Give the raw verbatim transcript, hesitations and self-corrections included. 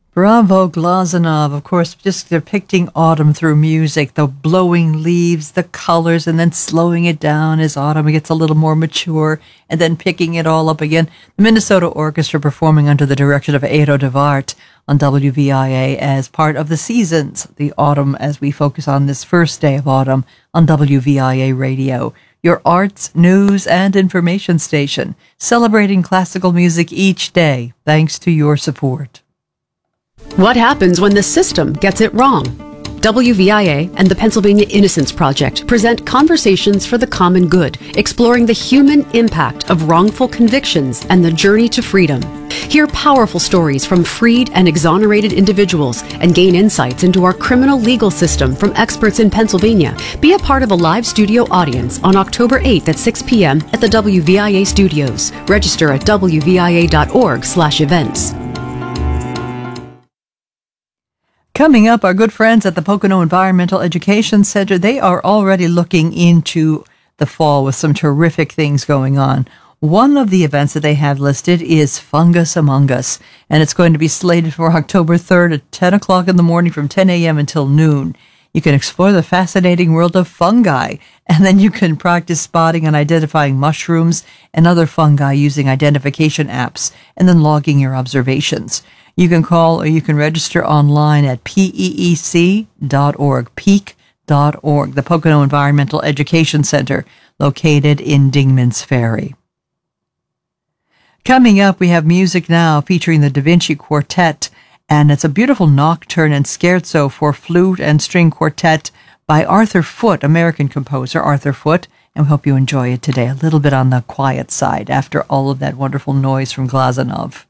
Bravo, Glazunov. Of course, just depicting autumn through music, the blowing leaves, the colors, and then slowing it down as autumn gets a little more mature, and then picking it all up again. The Minnesota Orchestra performing under the direction of Eero de Waard on W V I A as part of the seasons, the autumn, as we focus on this first day of autumn on W V I A Radio, your arts, news, and information station, celebrating classical music each day, thanks to your support. What happens when the system gets it wrong? W V I A and the Pennsylvania Innocence Project present Conversations for the Common Good, exploring the human impact of wrongful convictions and the journey to freedom. Hear powerful stories from freed and exonerated individuals and gain insights into our criminal legal system from experts in Pennsylvania. Be a part of a live studio audience on October eighth at six p.m. at the W V I A studios. Register at w v i a dot org slash events. Coming up, our good friends at the Pocono Environmental Education Center, they are already looking into the fall with some terrific things going on. One of the events that they have listed is Fungus Among Us, and it's going to be slated for October third at ten o'clock in the morning from ten a.m. until noon. You can explore the fascinating world of fungi, and then you can practice spotting and identifying mushrooms and other fungi using identification apps, and then logging your observations. You can call or you can register online at P E E C dot org, peak dot org, the Pocono Environmental Education Center, located in Dingman's Ferry. Coming up, we have Music Now featuring the Da Vinci Quartet, and it's a beautiful nocturne and scherzo for flute and string quartet by Arthur Foote, American composer Arthur Foote, and we hope you enjoy it today, a little bit on the quiet side after all of that wonderful noise from Glazunov.